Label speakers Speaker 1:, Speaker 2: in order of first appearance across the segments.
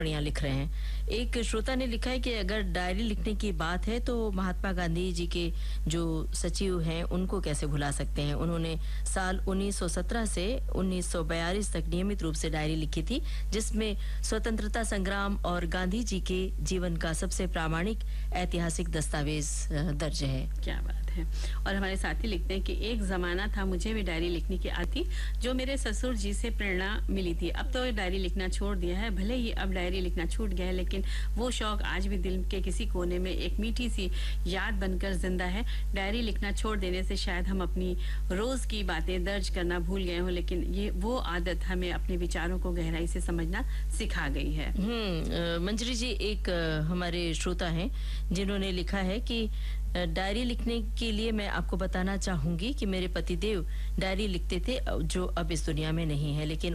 Speaker 1: टिप्पणियां लिख रहे हैं। एक श्रोता ने लिखा है कि अगर डायरी लिखने की बात है तो महात्मा गांधी जी के जो सचिव हैं उनको कैसे भुला सकते हैं। उन्होंने साल 1917 से 1942 तक नियमित रूप से डायरी लिखी थी, जिसमें स्वतंत्रता संग्राम और गांधी जी के जीवन का सबसे प्रामाणिक ऐतिहासिक दस्तावेज दर्ज है।
Speaker 2: क्या बात है। और हमारे साथी लिखते हैं कि एक जमाना था मुझे भी डायरी लिखने की आती, जो मेरे ससुर जी से प्रेरणा मिली थी। अब तो डायरी लिखना छोड़ दिया है, भले ही अब डायरी लिखना छूट गया है, लेकिन वो शौक आज भी दिल के किसी कोने में एक मीठी सी याद बनकर जिंदा है। डायरी लिखना छोड़ देने से शायद हम अपनी रोज की बातें दर्ज करना भूल गए हों, लेकिन ये वो आदत हमें अपने विचारों को गहराई से समझना सिखा गई है।
Speaker 1: मंजरी जी एक हमारे श्रोता हैं जिन्होंने लिखा है कि डायरी लिखने के लिए मैं आपको बताना चाहूंगी कि मेरे पतिदेव डायरी लिखते थे, जो अब इस दुनिया में नहीं है, लेकिन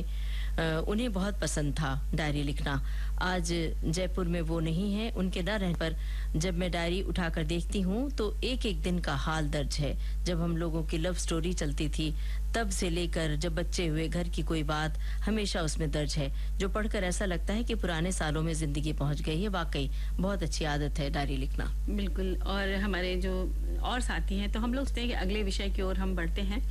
Speaker 1: उन्हें बहुत पसंद था डायरी लिखना। आज जयपुर में वो नहीं है। उनके न रहने पर जब मैं डायरी उठाकर देखती हूँ तो एक एक दिन का हाल दर्ज है। जब हम लोगों की लव स्टोरी चलती थी तब से लेकर जब बच्चे हुए, घर की कोई बात हमेशा उसमें दर्ज है, जो पढ़कर ऐसा लगता है कि पुराने सालों में जिंदगी पहुंच गई है। वाकई बहुत अच्छी आदत है डायरी लिखना।
Speaker 2: बिल्कुल। और हमारे जो और साथी हैं, तो हम लोग सोचते हैं कि अगले विषय की ओर हम बढ़ते हैं।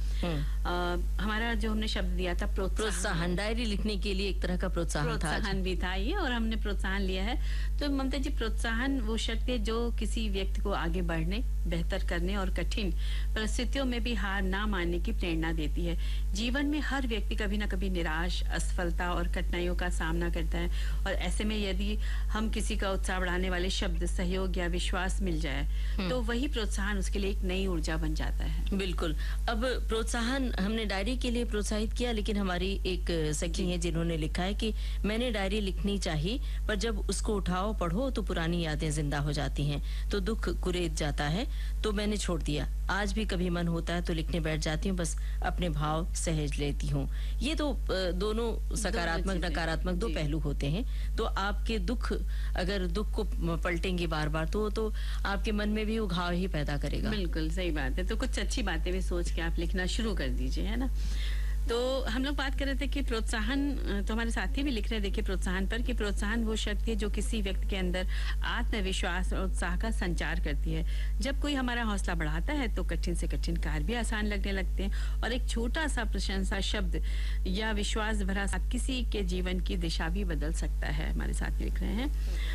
Speaker 2: हमारा जो हमने शब्द दिया था
Speaker 1: प्रोत्साहन, डायरी लिखने के लिए एक तरह का प्रोत्साहन
Speaker 2: भी था ये, और हमने प्रोत्साहन लिया है। तो ममता जी, प्रोत्साहन वो शक्ति है जो किसी व्यक्ति को आगे बढ़ने, बेहतर करने और कठिन परिस्थितियों में भी हार ना मानने की प्रेरणा देती है। जीवन में हर व्यक्ति कभी ना कभी निराश, असफलता और कठिनाइयों का सामना करता है, और ऐसे में यदि हम किसी का उत्साह बढ़ाने वाले शब्द, सहयोग या विश्वास मिल जाए तो वही प्रोत्साहन उसके लिए एक नई ऊर्जा बन जाता है।
Speaker 1: बिल्कुल। अब प्रोत्साहन हमने डायरी के लिए प्रोत्साहित किया, लेकिन हमारी एक सखी है जिन्होंने लिखा है कि मैंने डायरी लिखनी चाहिए, पर जब उसको उठाओ पढ़ो तो पुरानी यादें जिंदा हो जाती हैं, तो दुख कुरेद जाता है, तो मैंने छोड़ दिया। आज भी कभी मन होता है तो लिखने बैठ जाती हूँ, बस अपने भाव सहज लेती हूँ। ये तो दोनों सकारात्मक नकारात्मक दो पहलू होते हैं। तो आपके दुख, अगर दुख को पलटेंगे बार बार तो आपके मन में भी उघाव ही पैदा करेगा।
Speaker 2: बिल्कुल सही बात है। तो कुछ अच्छी बातें भी सोच के आप लिखना शुरू कर दीजिए, है ना। तो हम लोग बात कर रहे थे कि प्रोत्साहन, तो हमारे साथी भी लिख रहे हैं, देखिए प्रोत्साहन पर, कि प्रोत्साहन वो शक्ति है जो किसी व्यक्ति के अंदर आत्मविश्वास और उत्साह का संचार करती है। जब कोई हमारा हौसला बढ़ाता है तो कठिन से कठिन कार्य भी आसान लगने लगते हैं, और एक छोटा सा प्रशंसा शब्द या विश्वास भरा किसी के जीवन की दिशा भी बदल सकता है। हमारे साथी लिख रहे हैं।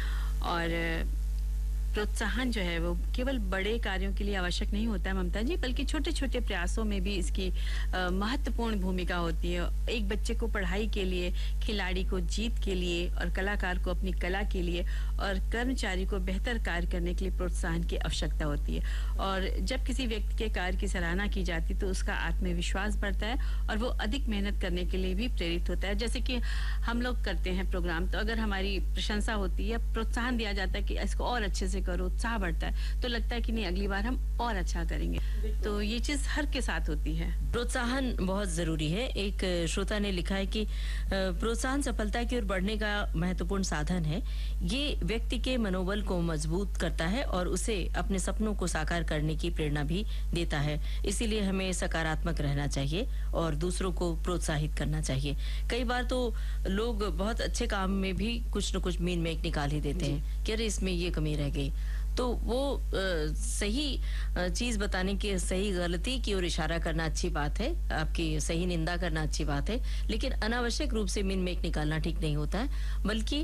Speaker 2: और प्रोत्साहन जो है वो केवल बड़े कार्यों के लिए आवश्यक नहीं होता है ममता जी, बल्कि छोटे छोटे प्रयासों में भी इसकी महत्वपूर्ण भूमिका होती है। एक बच्चे को पढ़ाई के लिए, खिलाड़ी को जीत के लिए, और कलाकार को अपनी कला के लिए, और कर्मचारी को बेहतर कार्य करने के लिए प्रोत्साहन की आवश्यकता होती है। और जब किसी व्यक्ति के कार्य की सराहना की जाती है तो उसका आत्मविश्वास बढ़ता है और वो अधिक मेहनत करने के लिए भी प्रेरित होता है। जैसे कि हम लोग करते हैं प्रोग्राम, तो अगर हमारी प्रशंसा होती है, प्रोत्साहन दिया जाता है कि इसको और अच्छे से करो, उत्साह बढ़ता है, तो लगता है कि नहीं, अगली बार हम और अच्छा करेंगे। तो ये चीज हर के साथ होती है।
Speaker 1: प्रोत्साहन बहुत जरूरी है। एक श्रोता ने लिखा है कि प्रोत्साहन सफलता की ओर बढ़ने का महत्वपूर्ण साधन है। ये व्यक्ति के मनोबल को मजबूत करता है और उसे अपने सपनों को साकार करने की प्रेरणा भी देता है। इसीलिए हमें सकारात्मक रहना चाहिए और दूसरों को प्रोत्साहित करना चाहिए। कई बार तो लोग बहुत अच्छे काम में भी कुछ न कुछ मीन मेक निकाल ही देते हैं कि अरे इसमें ये कमी रह गई, तो वो सही चीज बताने की, सही गलती की ओर इशारा करना अच्छी बात है, आपकी सही निंदा करना अच्छी बात है, लेकिन अनावश्यक रूप से मीन मेक निकालना ठीक नहीं होता है, बल्कि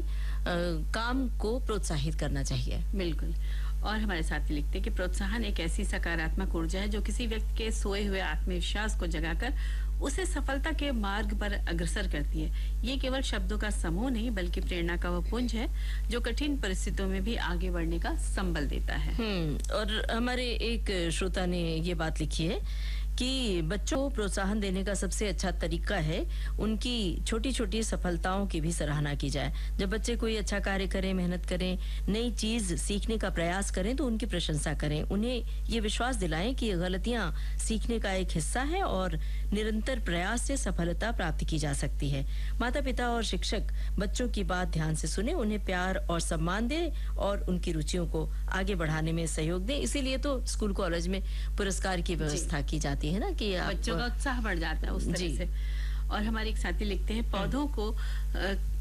Speaker 1: काम को प्रोत्साहित करना चाहिए।
Speaker 2: बिल्कुल। और हमारे साथी लिखते हैं कि प्रोत्साहन एक ऐसी सकारात्मक ऊर्जा है जो किसी व्यक्ति के सोए हुए आत्मविश्वास को जगाकर उसे सफलता के मार्ग पर अग्रसर करती है। ये केवल शब्दों का समूह नहीं, बल्कि प्रेरणा का वो पुंज है जो कठिन परिस्थितियों में भी आगे बढ़ने का संबल देता है।
Speaker 1: और हमारे एक श्रोता ने ये बात लिखी है कि बच्चों को प्रोत्साहन देने का सबसे अच्छा तरीका है उनकी छोटी छोटी सफलताओं की भी सराहना की जाए। जब बच्चे कोई अच्छा कार्य करें, मेहनत करें, नई चीज सीखने का प्रयास करें तो उनकी प्रशंसा करें। उन्हें ये विश्वास दिलाएं कि गलतियां सीखने का एक हिस्सा है और निरंतर प्रयास से सफलता प्राप्त की जा सकती है। माता पिता और शिक्षक बच्चों की बात ध्यान से सुने, उन्हें प्यार और सम्मान दें और उनकी रुचियों को आगे बढ़ाने में सहयोग दें। इसीलिए तो स्कूल कॉलेज में पुरस्कार की व्यवस्था की जाती है ना, कि
Speaker 2: बच्चों का उत्साह बढ़ जाता है उस तरह से। और हमारे एक साथी लिखते हैं, पौधों को